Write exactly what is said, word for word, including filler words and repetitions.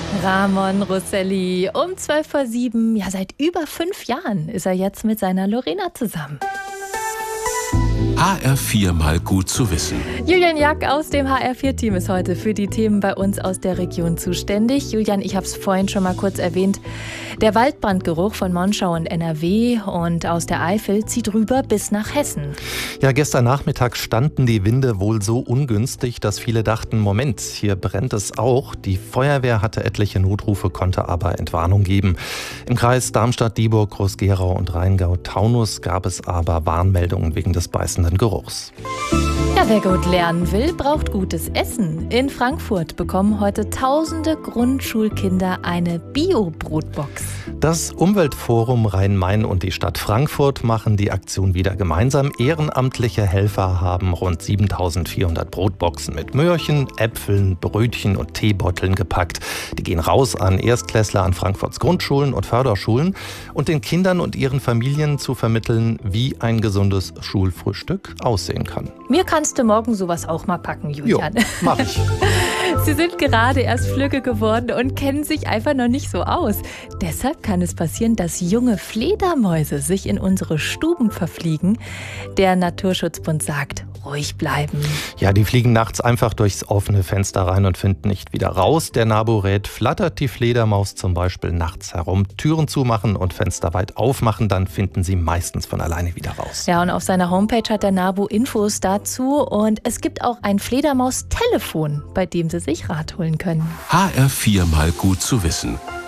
Ramon Rosselli um zwölf vor sieben. Ja, seit über fünf Jahren ist er jetzt mit seiner Lorena zusammen. H R vier mal gut zu wissen. Julian Jack aus dem H R vier Team ist heute für die Themen bei uns aus der Region zuständig. Julian, ich habe es vorhin schon mal kurz erwähnt. Der Waldbrandgeruch von Monschau und N R W und aus der Eifel zieht rüber bis nach Hessen. Ja, gestern Nachmittag standen die Winde wohl so ungünstig, dass viele dachten, Moment, hier brennt es auch. Die Feuerwehr hatte etliche Notrufe, konnte aber Entwarnung geben. Im Kreis Darmstadt-Dieburg, Groß-Gerau und Rheingau-Taunus gab es aber Warnmeldungen wegen des beißenden Geruchs. Ja, wer gut lernen will, braucht gutes Essen. In Frankfurt bekommen heute tausende Grundschulkinder eine Bio-Brotbox. Das Umweltforum Rhein-Main und die Stadt Frankfurt machen die Aktion wieder gemeinsam. Ehrenamtliche Helfer haben rund siebentausendvierhundert Brotboxen mit Möhrchen, Äpfeln, Brötchen und Teebotteln gepackt. Die gehen raus an Erstklässler an Frankfurts Grundschulen und Förderschulen und den Kindern und ihren Familien zu vermitteln, wie ein gesundes Schulfrühstück aussehen kann. Mir kannst du morgen sowas auch mal packen, Julian. Jo, mach ich. Sie sind gerade erst Flügge geworden und kennen sich einfach noch nicht so aus. Deshalb kann es passieren, dass junge Fledermäuse sich in unsere Stuben verfliegen. Der Naturschutzbund sagt, ruhig bleiben. Ja, die fliegen nachts einfach durchs offene Fenster rein und finden nicht wieder raus. Der NABU rät, flattert die Fledermaus zum Beispiel nachts herum, Türen zumachen und Fenster weit aufmachen, dann finden sie meistens von alleine wieder raus. Ja, und auf seiner Homepage hat der NABU Infos dazu und es gibt auch ein Fledermaus-Telefon, bei dem Sie sich Rat holen können. H R vier mal gut zu wissen.